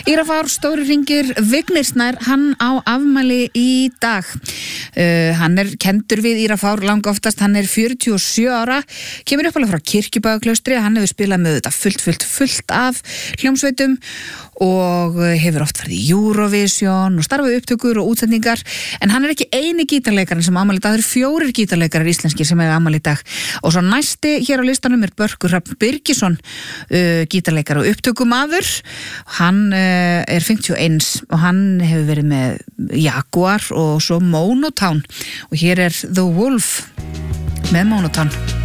Írafár, Stóri Hringir, Vignir Snær, hann á afmæli í dag. Hann kendur við Írafár langa oftast, hann 47 ára, kemur uppalega frá Kirkjubæjarklaustri, hann hefur spilað með þetta fullt af hljómsveitum og hefur oft farið í Eurovision og starfað upptökur og útsendingar, en hann ekki eini gítarleikarinn sem á afmæli í dag, það 4 gítarleikarar íslenskir sem eiga afmæli í dag. Og svo næsti hér á listanum Börkur Hrafn Birgisson, gítarleikari og upptökumaður. Hann 51 og hann hefur verið með Jaguar og svo Monotown og hér The Wolf með Monotown.